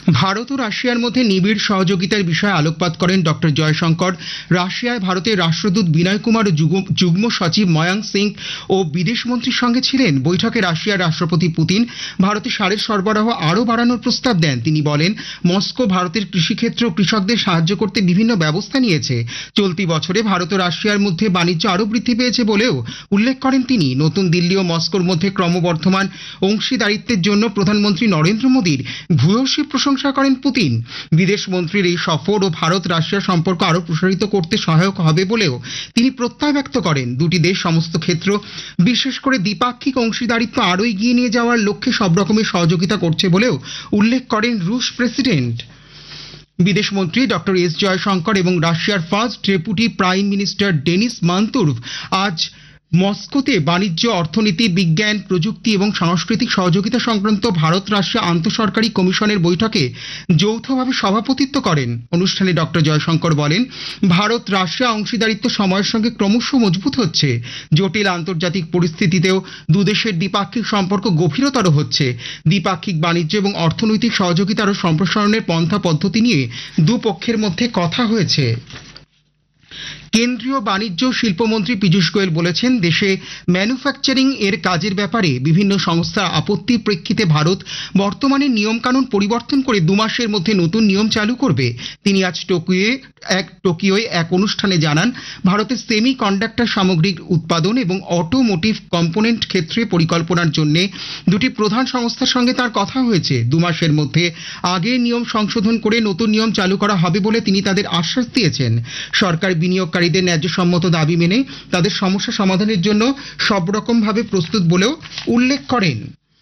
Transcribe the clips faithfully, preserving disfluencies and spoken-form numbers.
ভারত ও রাশিয়ার মধ্যে নিবিড় সহযোগিতার বিষয়ে আলোকপাত করেন ডক্টর জয়শঙ্কর। রাশিয়ায় ভারতের রাষ্ট্রদূত বিনয় কুমার ও যুগ্ম সচিব ময়াঙ্ক সিং ও বিদেশমন্ত্রীর সঙ্গে ছিলেন। বৈঠকে রাশিয়ার রাষ্ট্রপতি পুতিন ভারতে সারের সরবরাহ আরও বাড়ানোর প্রস্তাব দেন। তিনি বলেন, মস্কো ভারতের কৃষিক্ষেত্র ও কৃষকদের সাহায্য করতে বিভিন্ন ব্যবস্থা নিয়েছে। চলতি বছরে ভারত ও রাশিয়ার মধ্যে বাণিজ্য আরও বৃদ্ধি পেয়েছে বলেও উল্লেখ করেন তিনি। নতুন দিল্লি ও মস্কোর মধ্যে ক্রমবর্ধমান অংশীদারিত্বের জন্য প্রধানমন্ত্রী নরেন্দ্র মোদীর ভূয়সী প্রশংসা করেন পুতিন। বিদেশ মন্ত্রীর এই সফর ও ভারত রাশিয়া সম্পর্ক আরও প্রসারিত করতে সহায়ক হবে বলেও তিনি প্রত্যয় ব্যক্ত করেন। দুটি দেশ সমস্ত ক্ষেত্র, বিশেষ করে দ্বিপাক্ষিক অংশীদারিত্ব আরও এগিয়ে নিয়ে যাওয়ার লক্ষ্যে সব রকমের সহযোগিতা করছে বলেও উল্লেখ করেন রুশ প্রেসিডেন্ট। বিদেশমন্ত্রী ডক্টর এস জয়শঙ্কর এবং রাশিয়ার first deputy prime minister Dennis মান্তুরভ আজ মস্কোতে বাণিজ্য, অর্থনীতি, বিজ্ঞান, প্রযুক্তি এবং সাংস্কৃতিক সহযোগিতা সংক্রান্ত ভারত রাশিয়া আন্তঃসরকারি কমিশনের বৈঠকে যৌথভাবে সভাপতিত্ব করেন। অনুষ্ঠানে ডক্টর জয়শঙ্কর বলেন, ভারত রাশিয়া অংশীদারিত্ব সময়ের সঙ্গে ক্রমশ মজবুত হচ্ছে। জটিল আন্তর্জাতিক পরিস্থিতিতেও দুদেশের দ্বিপাক্ষিক সম্পর্ক গভীরতর হচ্ছে। দ্বিপাক্ষিক বাণিজ্য এবং অর্থনৈতিক সহযোগিতা আরও সম্প্রসারণের পন্থা পদ্ধতি নিয়ে দুপক্ষের মধ্যে কথা হয়েছে। কেন্দ্রীয় বাণিজ্য শিল্পমন্ত্রী পীযূষ গোয়েল বলেছেন, দেশে ম্যানুফ্যাকচারিং এর কাজের ব্যাপারে বিভিন্ন সংস্থার আপত্তির প্রেক্ষিতে ভারত বর্তমানে নিয়মকানুন পরিবর্তন করে দু মাসের মধ্যে নতুন নিয়ম চালু করবে। তিনি আজ টোকিওয়ে এক টোকিওয় এক অনুষ্ঠানে জানান, ভারতের সেমি কন্ডাক্টর সামগ্রীর উৎপাদন এবং অটোমোটিভ কম্পোনেন্ট ক্ষেত্রে পরিকল্পনার জন্য দুটি প্রধান সংস্থার সঙ্গে তার কথা হয়েছে। দু মাসের মধ্যে আগের নিয়ম সংশোধন করে নতুন নিয়ম চালু করা হবে বলে তিনি তাদের আশ্বাস দিয়েছেন। সরকার বিনিয়োগকারীদের ন্যায্যসম্মত দাবি মেনে তাদের সমস্যা সমাধানের জন্য সব রকম ভাবে প্রস্তুত বলেও উল্লেখ করেন।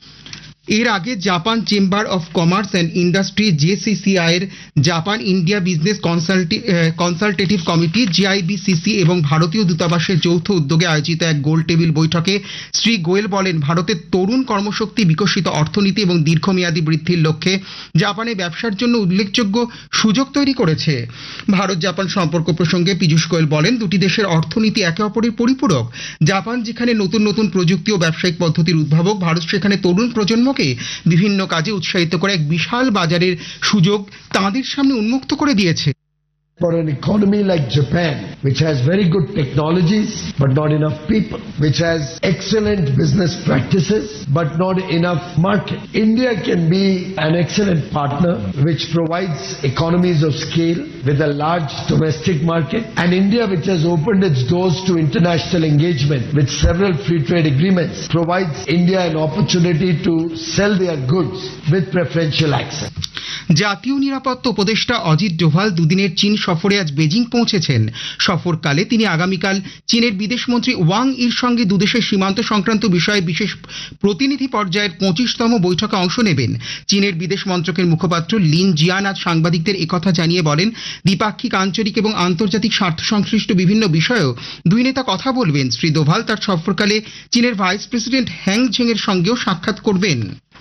এর আগে Japan chamber of commerce and industry জেসিসিআই এর Japan India business consultative committee জিআইবিসিসি এবং ভারতীয় দূতাবাসের যৌথ উদ্যোগে আয়োজিত এক গোল টেবিল বৈঠকে শ্রী গোয়েল বলেন, ভারতের তরুণ কর্মশক্তি, বিকশিত অর্থনীতি এবং দীর্ঘমেয়াদী বৃদ্ধির লক্ষ্যে জাপানে ব্যবসার জন্য উল্লেখযোগ্য সুযোগ তৈরি করেছে। ভারত জাপান সম্পর্ক প্রসঙ্গে পীযূষ গোয়েল বলেন, দুটি দেশের অর্থনীতি একে অপরের পরিপূরক। জাপান যেখানে নতুন নতুন প্রযুক্তি ও ব্যবসায়িক পদ্ধতির উদ্ভাবক, ভারত সেখানে তরুণ প্রজন্ম বিভিন্ন কাজে উৎসাহিত করে এক বিশাল বাজারের সুযোগ তাঁদের সামনে উন্মুক্ত করে দিয়েছে। For an economy like Japan, which has very good technologies but not enough people, which has excellent business practices but not enough market, India can be an excellent partner which provides economies of scale with a large domestic market, and India, which has opened its doors to international engagement with several free trade agreements, provides India an opportunity to sell their goods with preferential access. জাতীয় নিরাপত্তা উপদেষ্টা অজিত ডোভাল দুদিনের চীন সফরে আজ Beijing পৌঁছেছেন। সফরকালে তিনি আগামীকাল চীনের বিদেশমন্ত্রী ওয়াং ইর সঙ্গে দুদেশের সীমান্ত সংক্রান্ত বিষয়ে বিশেষ প্রতিনিধি পর্যায়ের পঁচিশতম বৈঠকে অংশ নেবেন। চীনের বিদেশ মন্ত্রকের মুখপাত্র লিন জিয়ান আজ সাংবাদিকদের একথা জানিয়ে বলেন, দ্বিপাক্ষিক, আঞ্চলিক এবং আন্তর্জাতিক স্বার্থ সংশ্লিষ্ট বিভিন্ন বিষয়েও দুই নেতা কথা বলবেন। শ্রী ডোভাল তার সফরকালে চীনের ভাইস প্রেসিডেন্ট হ্যাং ঝেং এর সঙ্গেও সাক্ষাৎ করবেন।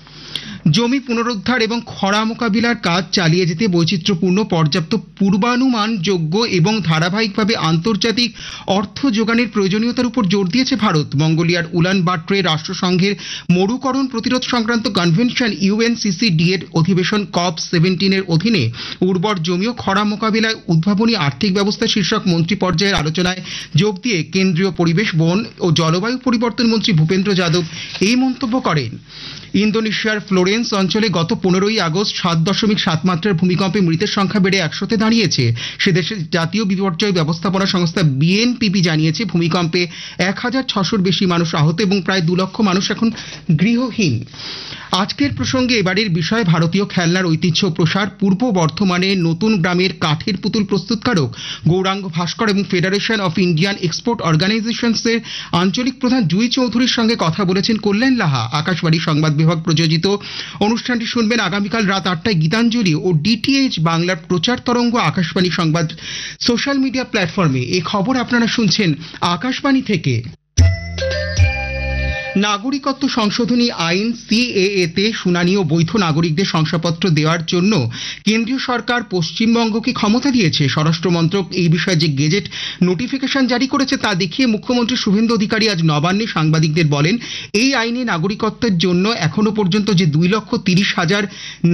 জমি পুনরুদ্ধার এবং খরা মোকাবিলার কাজ চালিয়ে যেতে বৈচিত্র্যপূর্ণ, পর্যাপ্ত পূর্বানুমানযোগ্য এবং ধারাবাহিকভাবে আন্তর্জাতিক অর্থ যোগানের প্রয়োজনীয়তার উপর জোর দিয়েছে ভারত। মঙ্গোলিয়ার উলান বাটরে রাষ্ট্রসংঘের মরুকরণ প্রতিরোধ সংক্রান্ত কনভেনশন ইউএনসিসিডি এর অধিবেশন কপ সেভেন্টিন এর অধীনে উর্বর জমি ও খরা মোকাবিলায় উদ্ভাবনী আর্থিক ব্যবস্থা শীর্ষক মন্ত্রী পর্যায়ের আলোচনায় যোগ দিয়ে কেন্দ্রীয় পরিবেশ, বন ও জলবায়ু পরিবর্তন মন্ত্রী ভূপেন্দ্র যাদব এই মন্তব্য করেন। ইন্দোনেশিয়ার ফ্লোরেন্স অঞ্চলে গত পনেরোই আগস্ট সাত দশমিক সাত মাত্রার ভূমিকম্পে মৃতের সংখ্যা বেড়ে একশোতে দাঁড়িয়েছে। সে দেশের জাতীয় বিপর্যয় ব্যবস্থাপনা সংস্থা বিএনপিবি জানিয়েছে, ভূমিকম্পে এক হাজার ছশোর বেশি মানুষ আহত এবং প্রায় দু লক্ষ মানুষ এখন গৃহহীন। আজকের প্রসঙ্গে এবারের বিষয় ভারতীয় খেলনার ঐতিহ্য প্রসার। পূর্ব বর্ধমানে নতুন গ্রামের কাঠের পুতুল প্রস্তুতকারক গৌরাঙ্গ ভাস্কর এবং ফেডারেশন অফ ইন্ডিয়ান এক্সপোর্ট অর্গানাইজেশনসের আঞ্চলিক প্রধান জুই চৌধুরীর সঙ্গে কথা বলেছেন কল্যাণ লাহা। আকাশবাণী সংবাদ বিভাগ প্রযোজিত অনুষ্ঠানটি শুনবেন আগামীকাল রাত আটটায় গীতাঞ্জলি ও ডিটিএইচ বাংলার প্রচার তরঙ্গ আকাশবাণী সংবাদ সোশ্যাল মিডিয়া প্ল্যাটফর্মে। এই খবর আপনারা শুনছেন আকাশবাণী থেকে। নাগরিকত্ব সংশোধনী আইন সিএএ তে শুনানি ও বৈধ নাগরিকদের শংসাপত্র দেওয়ার জন্য কেন্দ্রীয় সরকার পশ্চিমবঙ্গকে ক্ষমতা দিয়েছে। স্বরাষ্ট্র মন্ত্রক এই বিষয়ে যে গেজেট নোটিফিকেশন জারি করেছে তা দেখিয়ে মুখ্যমন্ত্রী শুভেন্দু অধিকারী আজ নবান্নে সাংবাদিকদের বলেন, এই আইনে নাগরিকত্বের জন্য এখনো পর্যন্ত যে দুই লক্ষ তিরিশ হাজার